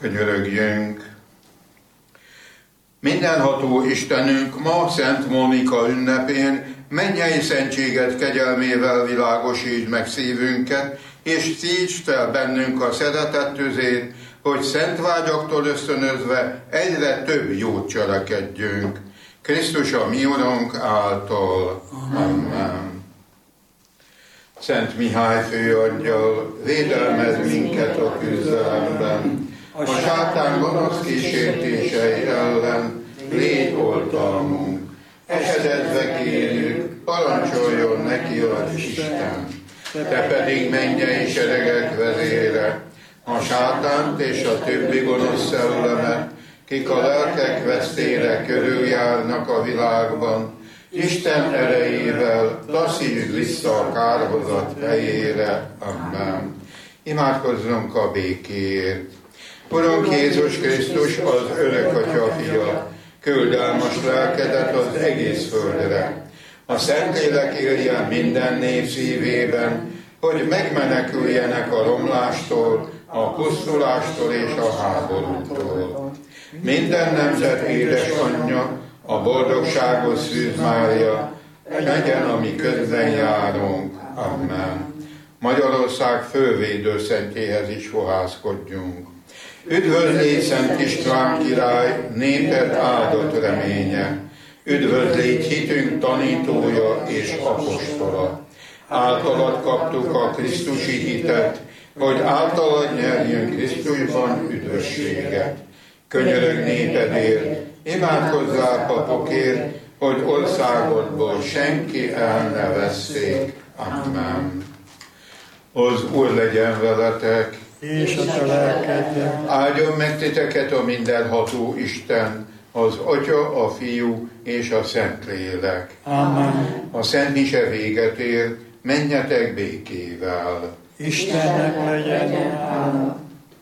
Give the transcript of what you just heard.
Könyörögjünk! Mindenható Istenünk, ma Szent Mónika ünnepén mennyei szentséget kegyelmével világosítsd meg szívünket, és szítsd fel bennünk a szeretet tüzét, hogy szent vágyaktól ösztönözve egyre több jót cselekedjünk. Krisztus a mi Urunk által. Amen. Szent Mihály főangyal, védelmezz minket a küzdelemben, a sátán gonosz kísértései ellen, légy oltalmunk. Esedezve kérjük, parancsoljon neki az Isten. Te pedig mennyei seregek vezére, a sátánt és a többi gonosz szellemet, kik a lelkek vesztére körüljárnak a világban, Isten erejével taszítsd vissza a kárhozat helyére. Amen. Imádkozzunk a békéért. Urunk Jézus Krisztus, az örök Atya fia, küld el most lelkedet az egész földre. A Szentlélek éljen minden nép szívében, hogy megmeneküljenek a romlástól, a pusztulástól és a háborútól. Minden nemzet édesanyja, a boldogságos Szűz Mária, legyen, ami közben járunk. Amen. Magyarország fővédőszentjéhez is fohászkodjunk. Üdvözlégy Szent István király, néped áldott reménye. Üdvözlégy hitünk tanítója és apostola. Általad kaptuk a krisztusi hitet, hogy általad nyerjünk Krisztusban üdvösséget. Könyörög népedért, imádkozzál papokért, hogy országodból senki el ne vesszék. Amen. Az Úr legyen veletek, és a te lelkedben. Áldjon meg titeket a mindenható Isten, az Atya, a Fiú és a Szentlélek. Amen. A Szent Mise véget ér, menjetek békével. Istennek legyen hála.